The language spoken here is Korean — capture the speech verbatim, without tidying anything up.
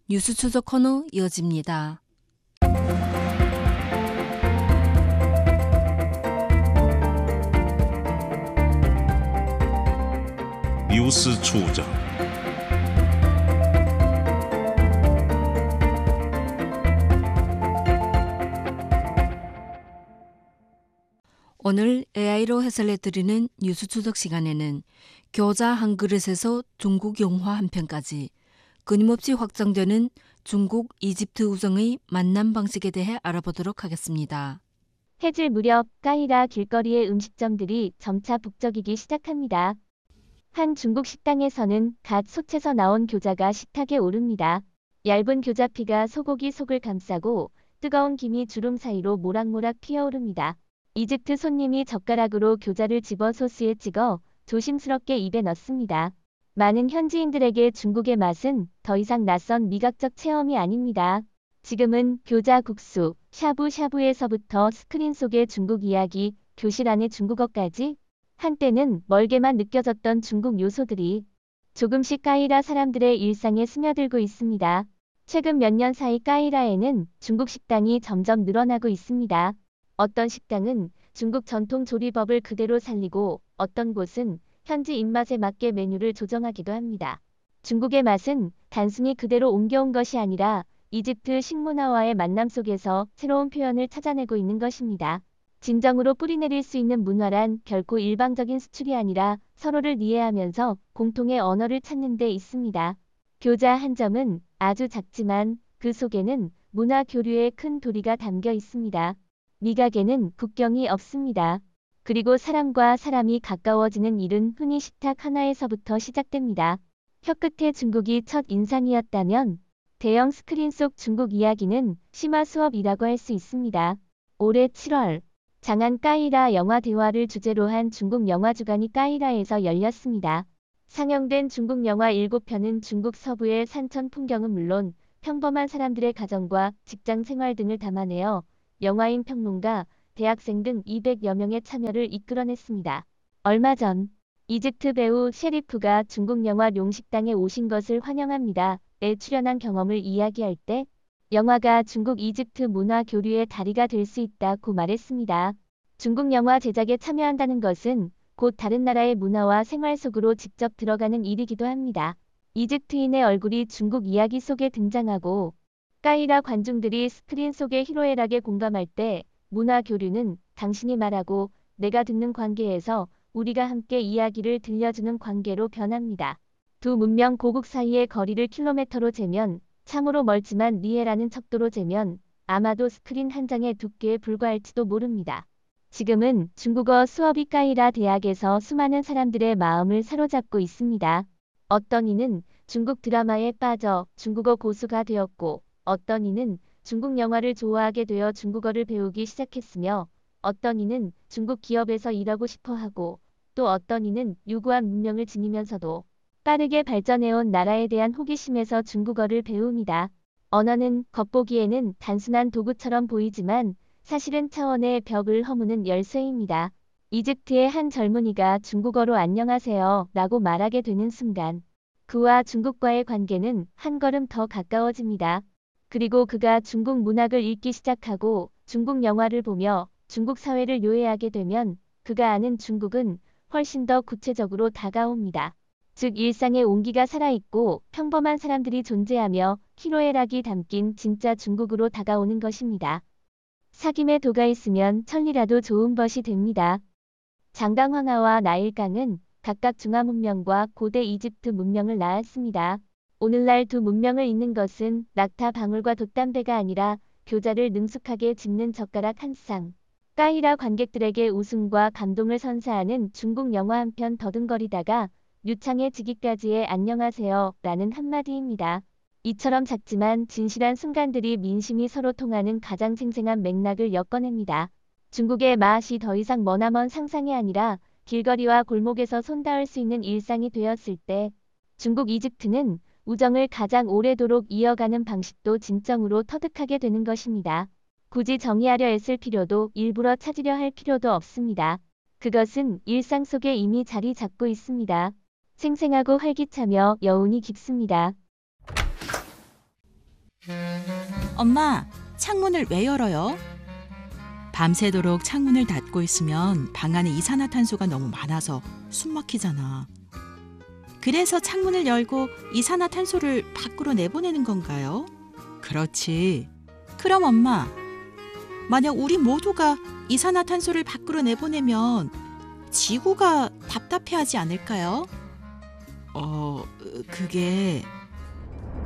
뉴스 추적 코너 이어집니다. 뉴스 추적. 오늘 에이아이로 해설해드리는 뉴스 추적 시간에는 교자 한 그릇에서 중국 영화 한 편까지 끊임없이 확장되는 중국 이집트 우정의 만남 방식에 대해 알아보도록 하겠습니다. 해질 무렵 까이라 길거리의 음식점들이 점차 북적이기 시작합니다. 한 중국 식당에서는 갓 솥에서 나온 교자가 식탁에 오릅니다. 얇은 교자피가 소고기 속을 감싸고 뜨거운 김이 주름 사이로 모락모락 피어오릅니다. 이집트 손님이 젓가락으로 교자를 집어 소스에 찍어 조심스럽게 입에 넣습니다. 많은 현지인들에게 중국의 맛은 더 이상 낯선 미각적 체험이 아닙니다. 지금은 교자 국수, 샤브샤브에서부터 스크린 속의 중국 이야기, 교실 안의 중국어까지 한때는 멀게만 느껴졌던 중국 요소들이 조금씩 까이라 사람들의 일상에 스며들고 있습니다. 최근 몇 년 사이 까이라에는 중국 식당이 점점 늘어나고 있습니다. 어떤 식당은 중국 전통 조리법을 그대로 살리고 어떤 곳은 현지 입맛에 맞게 메뉴를 조정하기도 합니다. 중국의 맛은 단순히 그대로 옮겨온 것이 아니라 이집트 식문화와의 만남 속에서 새로운 표현을 찾아내고 있는 것입니다. 진정으로 뿌리내릴 수 있는 문화란 결코 일방적인 수출이 아니라 서로를 이해하면서 공통의 언어를 찾는 데 있습니다. 교자 한 점은 아주 작지만 그 속에는 문화 교류의 큰 도리가 담겨 있습니다. 미각에는 국경이 없습니다. 그리고 사람과 사람이 가까워지는 일은 흔히 식탁 하나에서부터 시작됩니다. 혀끝의 중국이 첫 인상이었다면 대형 스크린 속 중국 이야기는 심화 수업이라고 할 수 있습니다. 올해 칠월 장안 까이라 영화 대화를 주제로 한 중국 영화 주간이 까이라에서 열렸습니다. 상영된 중국 영화 일곱 편은 중국 서부의 산천 풍경은 물론 평범한 사람들의 가정과 직장 생활 등을 담아내어 영화인 평론가, 대학생 등 이백여 명의 참여를 이끌어냈습니다. 얼마 전 이집트 배우 셰리프가 중국 영화 룡식당에 오신 것을 환영합니다. 에 출연한 경험을 이야기할 때 영화가 중국 이집트 문화 교류의 다리가 될 수 있다고 말했습니다. 중국 영화 제작에 참여한다는 것은 곧 다른 나라의 문화와 생활 속으로 직접 들어가는 일이기도 합니다. 이집트인의 얼굴이 중국 이야기 속에 등장하고 까이라 관중들이 스크린 속의 희로애락에 공감할 때 문화 교류는 당신이 말하고 내가 듣는 관계에서 우리가 함께 이야기를 들려주는 관계로 변합니다. 두 문명 고국 사이의 거리를 킬로미터로 재면 참으로 멀지만 리에라는 척도로 재면 아마도 스크린 한 장의 두께에 불과할지도 모릅니다. 지금은 중국어 수업이 까이라 대학에서 수많은 사람들의 마음을 사로잡고 있습니다. 어떤 이는 중국 드라마에 빠져 중국어 고수가 되었고 어떤 이는 중국 영화를 좋아하게 되어 중국어를 배우기 시작했으며 어떤 이는 중국 기업에서 일하고 싶어 하고 또 어떤 이는 유구한 문명을 지니면서도 빠르게 발전해온 나라에 대한 호기심에서 중국어를 배웁니다. 언어는 겉보기에는 단순한 도구처럼 보이지만 사실은 차원의 벽을 허무는 열쇠입니다. 이집트의 한 젊은이가 중국어로 안녕하세요 라고 말하게 되는 순간 그와 중국과의 관계는 한 걸음 더 가까워집니다. 그리고 그가 중국 문학을 읽기 시작하고 중국 영화를 보며 중국 사회를 요해하게 되면 그가 아는 중국은 훨씬 더 구체적으로 다가옵니다. 즉 일상의 온기가 살아있고 평범한 사람들이 존재하며 희로애락이 담긴 진짜 중국으로 다가오는 것입니다. 사김에 도가 있으면 천리라도 좋은 벗이 됩니다. 장강황하와 나일강은 각각 중화 문명과 고대 이집트 문명을 낳았습니다. 오늘날 두 문명을 잇는 것은 낙타 방울과 돛담배가 아니라 교자를 능숙하게 짚는 젓가락 한 쌍. 까이라 관객들에게 웃음과 감동을 선사하는 중국 영화 한 편 더듬거리다가 유창해지기까지의 안녕하세요 라는 한마디입니다. 이처럼 작지만 진실한 순간들이 민심이 서로 통하는 가장 생생한 맥락을 엮어냅니다. 중국의 맛이 더 이상 머나먼 상상이 아니라 길거리와 골목에서 손닿을 수 있는 일상이 되었을 때 중국 이집트는 우정을 가장 오래도록 이어가는 방식도 진정으로 터득하게 되는 것입니다. 굳이 정의하려 애쓸 필요도 일부러 찾으려 할 필요도 없습니다. 그것은 일상 속에 이미 자리 잡고 있습니다. 생생하고 활기차며 여운이 깊습니다. 엄마, 창문을 왜 열어요? 밤새도록 창문을 닫고 있으면 방 안에 이산화탄소가 너무 많아서 숨 막히잖아. 그래서 창문을 열고 이산화탄소를 밖으로 내보내는 건가요? 그렇지. 그럼 엄마, 만약 우리 모두가 이산화탄소를 밖으로 내보내면 지구가 답답해하지 않을까요? 어, 그게